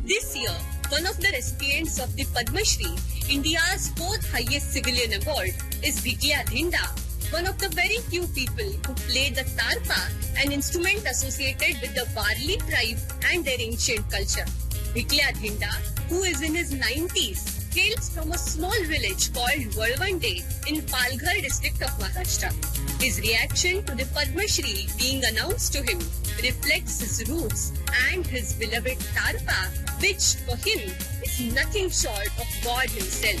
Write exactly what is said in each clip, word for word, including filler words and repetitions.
This year, one of the recipients of the Padma Shri, India's fourth highest civilian award, is Bhikya Dhinda, one of the very few people who played the tarpa, an instrument associated with the Warli tribe and their ancient culture. Bhikya Dhinda, who is in his nineties, hails from a small village called Valvande in Palghar district of Maharashtra. His reaction to the Padma Shri being announced to him reflects his roots and his beloved tarpa, which for him is nothing short of God himself.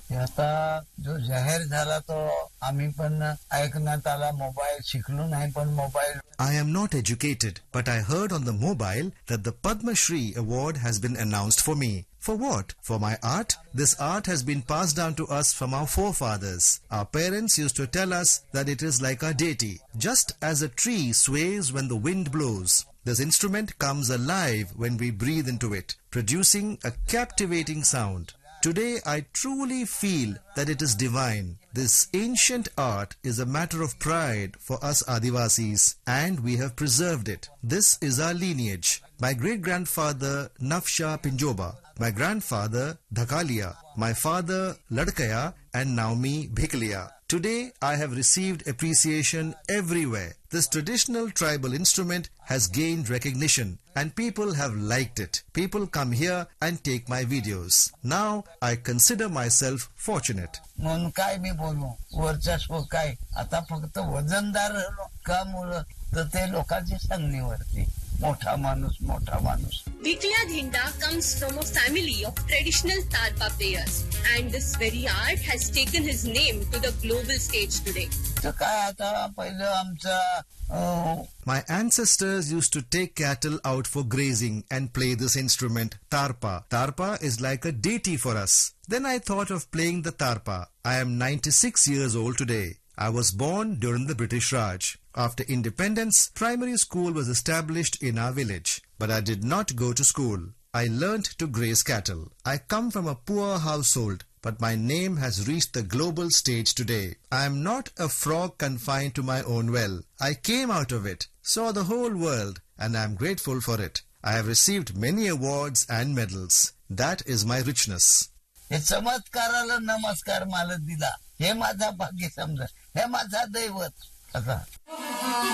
आता जो जाहीर झाला तो आम्ही पण ऐकण्यात आला mobile शिकलो नाही पण mobile I am not educated, but I heard on the mobile that the Padma Shri award has been announced for me. For what? For my art? This art has been passed down to us from our forefathers. Our parents used to tell us that it is like our deity. Just as a tree sways when the wind blows, this instrument comes alive when we breathe into it, producing a captivating sound. Today I truly feel that it is divine. This ancient art is a matter of pride for us Adivasis, and we have preserved it. This is our lineage. My great-grandfather Nafsha Pinjoba, my grandfather Dhakalia, my father Ladkaya, and now me Bhikliya. Today I have received appreciation everywhere. This traditional tribal instrument has gained recognition and people have liked it. People come here and take my videos. Now I consider myself fortunate. म्हणून काय मी बोलू वर्चस्व काय आता फक्त वजनदार का मुलं तर ते लोकांची सांगणीवरती मोठा माणूस मोठा माणूस. Bhikya Dhinda comes from a family of traditional tarpa players, and this very art has taken his name to the global stage today. तर काय आता पहिलं आमचा My ancestors used to take cattle out for grazing and play this instrument, tarpa. Tarpa is like a deity for us. Then I thought of playing the tarpa. I am ninety-six years old today. I was born during the British Raj. After independence, primary school was established in our village. But I did not go to school. I learnt to graze cattle. I come from a poor household, but my name has reached the global stage today. I am not a frog confined to my own well. I came out of it, saw the whole world, and I am grateful for it. I have received many awards and medals. That is my richness. हे चमत्काराला नमस्कार मला दिला हे माझा भाग्य समजा हे माझा दैवत असा